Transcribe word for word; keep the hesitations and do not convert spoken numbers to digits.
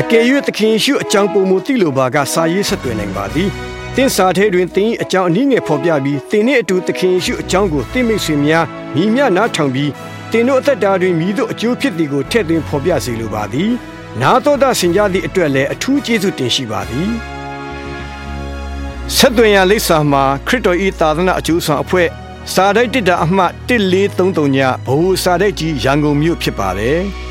ကယ်၍သခင်ယေရှုအကြောင်းပုံမူသိလိုပါကစာရေးဆက်သွင်းနိုင်ပါသည်တင်းစာထဲတွင်တင်းအကြောင်းအနည်းငယ်ဖော်ပြပြီးတင်းနှင့်အတူသခင်ယေရှုအကြောင်းကိုသိမိတ်ဆွေများညီမျှနားထောင်ပြီးတင်းတို့အသက်တာတွင်မိတို့အကျိုးဖြစ်သည်ကိုထည့်သွင်းဖော်ပြစေလိုပါသည်နာတော်တာဆင်ကြသည့်အတွက်လည်းအထူးကျေးဇူးတင်ရှိပါသည်ဆက်သွင်းရလိပ်စာမှာခရစ်တော်၏သာသနာအကျိုးဆောင်အဖွဲ့စာတိုက်တစ်တာအမှတ်တစ်လေးသုံးသုံးညဘိုးစာတိုက်ကြီးရန်ကုန်မြို့ဖြစ်ပါတယ်